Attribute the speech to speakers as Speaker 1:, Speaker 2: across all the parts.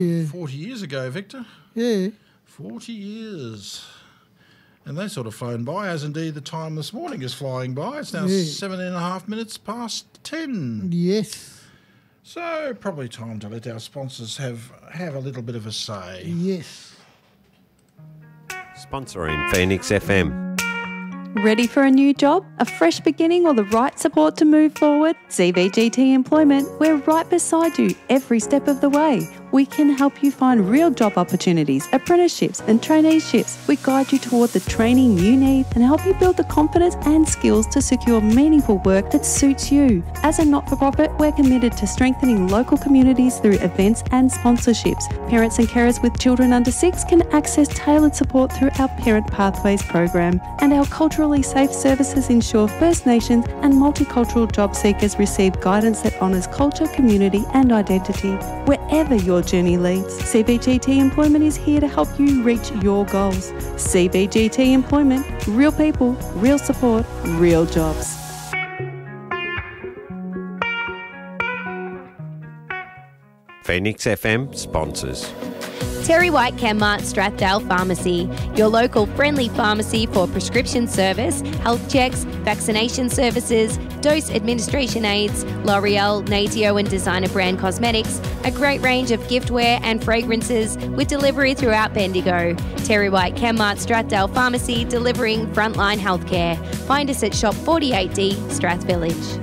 Speaker 1: Yeah.
Speaker 2: 40 years ago, Victor.
Speaker 1: Yeah.
Speaker 2: 40 years. And they sort of flown by, as indeed the time this morning is flying by. It's now 7.5 minutes past 10.
Speaker 1: Yes.
Speaker 2: So probably time to let our sponsors have a little bit of a say.
Speaker 1: Yes.
Speaker 3: Sponsoring Phoenix FM.
Speaker 4: Ready for a new job, a fresh beginning, or the right support to move forward? CBGT Employment, we're right beside you every step of the way. We can help you find real job opportunities, apprenticeships and traineeships. We guide you toward the training you need and help you build the confidence and skills to secure meaningful work that suits you. As a not-for-profit, we're committed to strengthening local communities through events and sponsorships. Parents and carers with children under 6 can access tailored support through our Parent Pathways program. And our culturally safe services ensure First Nations and multicultural job seekers receive guidance that honours culture, community and identity. Wherever your journey leads, CBGT Employment is here to help you reach your goals. CBGT Employment, real people, real support, real jobs.
Speaker 3: Phoenix FM sponsors.
Speaker 5: Terry White Chemmart Strathdale Pharmacy, your local friendly pharmacy for prescription service, health checks, vaccination services, dose administration aids, L'Oreal, Natio and designer brand cosmetics, a great range of giftware and fragrances with delivery throughout Bendigo. Terry White Chemmart Strathdale Pharmacy, delivering frontline healthcare. Find us at Shop 48D, Strath Village.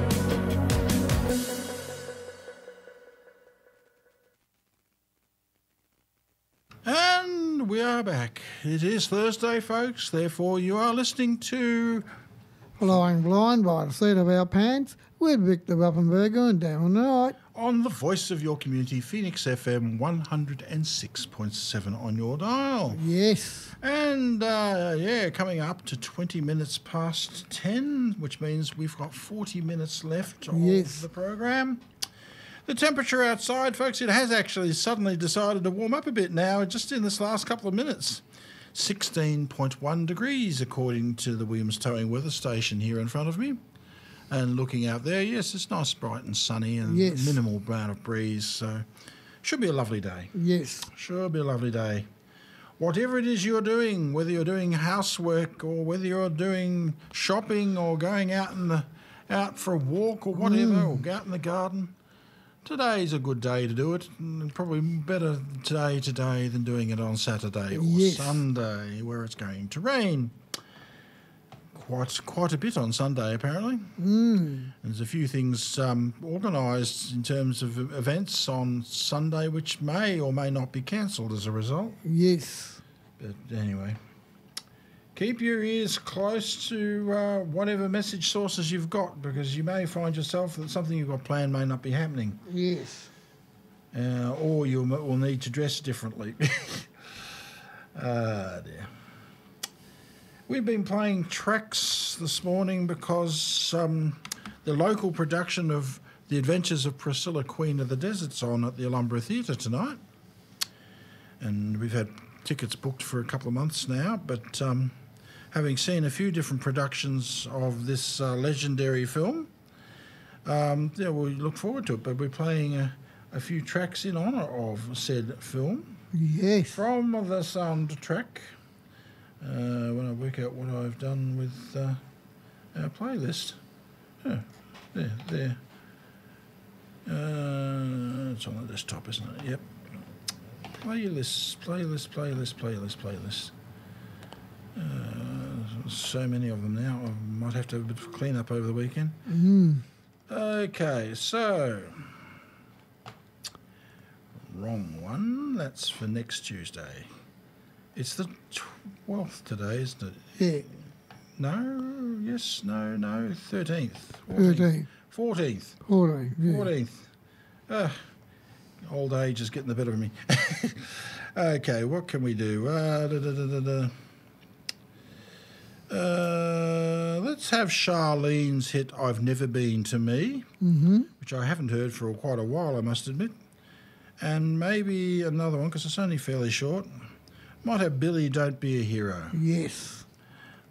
Speaker 2: And we are back. It is Thursday, folks. Therefore, you are listening to
Speaker 1: Flying Blind by the seat of our pants with Victor Ruppenberger and Darren Knight.
Speaker 2: on the voice of your community, Phoenix FM 106.7 on your dial.
Speaker 1: Yes.
Speaker 2: And, coming up to 20 minutes past 10, which means we've got 40 minutes left of the program. The temperature outside, folks, it has actually suddenly decided to warm up a bit now, just in this last couple of minutes. 16.1 degrees, according to the Williams Towing Weather Station here in front of me. And looking out there, yes, it's nice, bright and sunny and minimal amount of breeze, so should be a lovely day.
Speaker 1: Yes.
Speaker 2: Sure be a lovely day. Whatever it is you're doing, whether you're doing housework or whether you're doing shopping or going out for a walk or whatever, or go out in the garden, today's a good day to do it, and probably better today than doing it on Saturday or Sunday, where it's going to rain. Quite a bit on Sunday, apparently. There's a few things organised in terms of events on Sunday which may or may not be cancelled as a result.
Speaker 1: Yes.
Speaker 2: But anyway, keep your ears close to whatever message sources you've got, because you may find yourself that something you've got planned may not be happening.
Speaker 1: Yes.
Speaker 2: Or you will need to dress differently. Dear. We've been playing tracks this morning because the local production of The Adventures of Priscilla, Queen of the Desert's on at the Alumbra Theatre tonight. And we've had tickets booked for a couple of months now, but having seen a few different productions of this legendary film, we look forward to it. But we're playing a few tracks in honour of said film.
Speaker 1: Yes.
Speaker 2: From the soundtrack. When I work out what I've done with our playlist. Oh, there. It's on the desktop, isn't it? Yep. Playlist. So many of them now. I might have to have a bit of clean up over the weekend. Okay, so wrong one. That's for next Tuesday. It's the 12th today, isn't it?
Speaker 1: Yeah.
Speaker 2: No, yes, no, 13th.
Speaker 1: 13th.
Speaker 2: 14th.
Speaker 1: 14th. Yeah.
Speaker 2: 14th. Old age is getting the better of me. Okay, what can we do? Let's have Charlene's hit I've Never Been to Me, which I haven't heard for quite a while, I must admit. And maybe another one, because it's only fairly short. Might have Billy, Don't Be a Hero.
Speaker 1: Yes.